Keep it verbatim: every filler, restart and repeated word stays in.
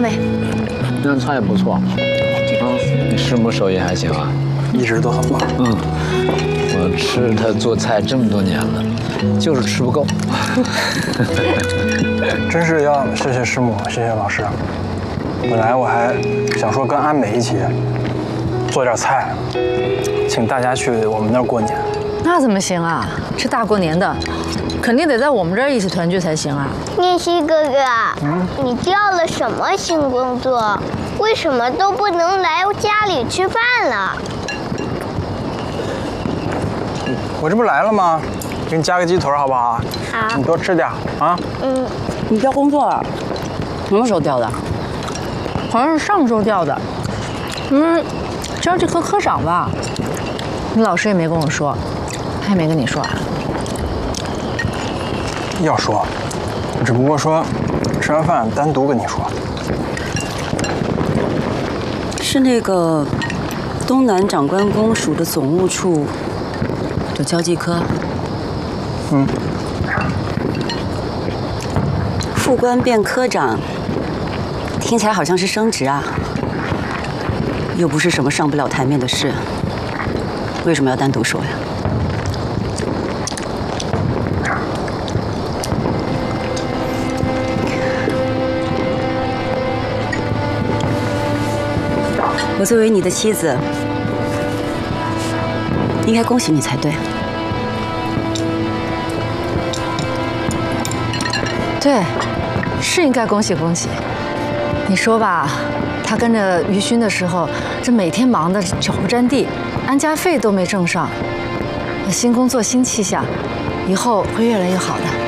没？ 那菜不错。嗯，你师母手艺还行啊？ 一直都很棒。 嗯，我吃她做菜这么多年了，就是吃不够。 真是要谢谢师母，谢谢老师。本来我还想说跟安美一起做点菜，请大家去我们那儿过年。 那怎么行啊？这大过年的，肯定得在我们这儿一起团聚才行啊！ 念希哥哥，嗯，你调了什么新工作？为什么都不能来家里吃饭了？ 我这不来了吗？给你加个鸡腿好不好？ 好。 你多吃点啊。 嗯。 你调工作了？什么时候调的？好像是上周调的。嗯，教这科科长吧？你老师也没跟我说，他也没跟你说啊？ 要说，只不过说吃完饭单独跟你说。 是那个东南长官公署的总务处的交际科。 嗯。 副官变科长，听起来好像是升职啊，又不是什么上不了台面的事，为什么要单独说呀？我作为你的妻子，应该恭喜你才对。 对，是应该恭喜恭喜。你说吧，他跟着于勋的时候，这每天忙得脚不沾地，安家费都没挣上。新工作新气象，以后会越来越好的。